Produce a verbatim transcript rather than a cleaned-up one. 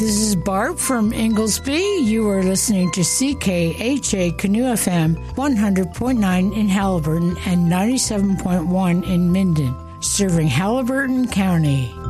This is Barb from Inglesby. You are listening to C K H A Canoe F M one hundred point nine in Haliburton and ninety-seven point one in Minden, serving Haliburton County.